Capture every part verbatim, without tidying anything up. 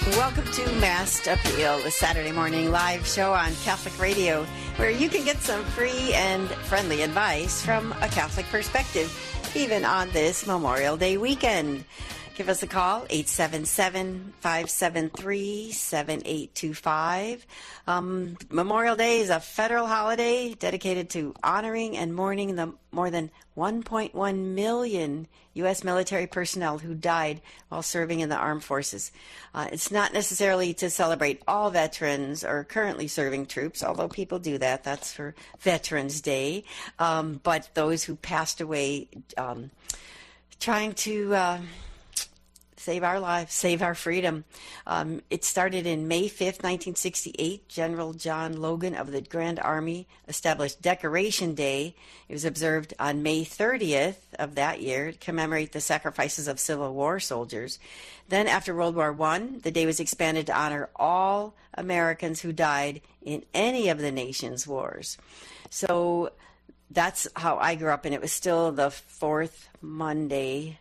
Welcome to Mass Appeal, the Saturday morning live show on Catholic Radio, where you can get some free and friendly advice from a Catholic perspective, even on this Memorial Day weekend. Give us a call, eight seven seven, five seven three, seven eight two five. Um, Memorial Day is a federal holiday dedicated to honoring and mourning the more than one point one million U S military personnel who died while serving in the armed forces. Uh, it's not necessarily to celebrate all veterans or currently serving troops, although people do that. That's for Veterans Day. Um, but those who passed away um, trying to... Uh, Save our lives, save our freedom. Um, it started in May fifth, nineteen sixty-eight. General John Logan of the Grand Army established Decoration Day. It was observed on May thirtieth of that year to commemorate the sacrifices of Civil War soldiers. Then after World War One, the day was expanded to honor all Americans who died in any of the nation's wars. So that's how I grew up, and it was still the fourth Monday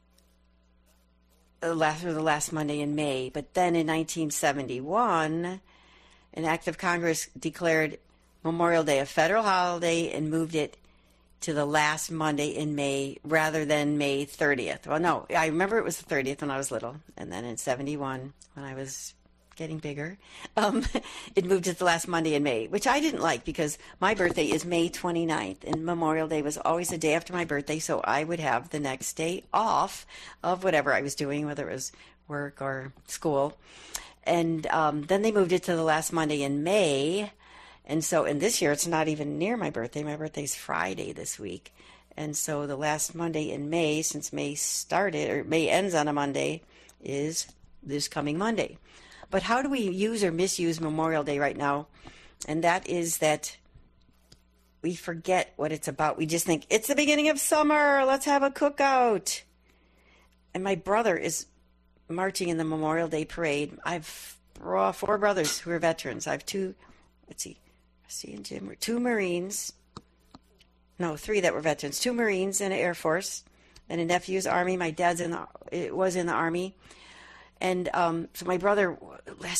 last or the last Monday in May. But then in nineteen seventy-one, an act of Congress declared Memorial Day a federal holiday and moved it to the last Monday in May rather than May thirtieth. Well, no, I remember it was the thirtieth when I was little, and then in seventy-one, when I was getting bigger, um, it moved to the last Monday in May, which I didn't like because my birthday is May twenty-ninth, and Memorial Day was always the day after my birthday, so I would have the next day off of whatever I was doing, whether it was work or school. And um, then they moved it to the last Monday in May, and so in this year it's not even near my birthday. My birthday's Friday this week, and so the last Monday in May, since May started, or May ends on a Monday, is this coming Monday. But how do we use or misuse Memorial Day right now? And that is that we forget what it's about. We just think, it's the beginning of summer, let's have a cookout. And my brother is marching in the Memorial Day parade. I have four brothers who are veterans. I have two, let's see, see and Jim, two Marines. No, three that were veterans. Two Marines in the Air Force, and a nephew's Army. My dad's in the, it was in the Army. And um, so my brother, last